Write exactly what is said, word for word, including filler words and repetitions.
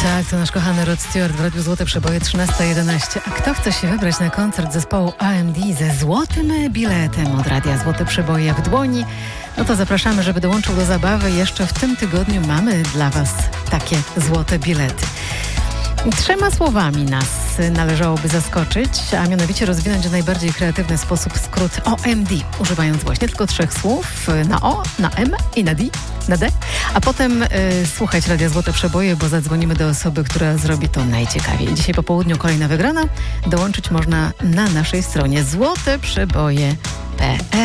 Tak, to nasz kochany Rod Stewart w Radiu Złote Przeboje trzynasta jedenaście. A kto chce się wybrać na koncert zespołu A M D ze złotym biletem od Radia Złote Przeboje w dłoni, no to zapraszamy, żeby dołączył do zabawy. Jeszcze w tym tygodniu mamy dla Was takie złote bilety. Trzema słowami nas należałoby zaskoczyć, a mianowicie rozwinąć w najbardziej kreatywny sposób skrót O M D, używając właśnie tylko trzech słów na O, na M i na D, na D, a potem y, słuchać Radia Złote Przeboje, bo zadzwonimy do osoby, która zrobi to najciekawiej. Dzisiaj po południu kolejna wygrana. Dołączyć można na naszej stronie złoteprzeboje kropka pe el.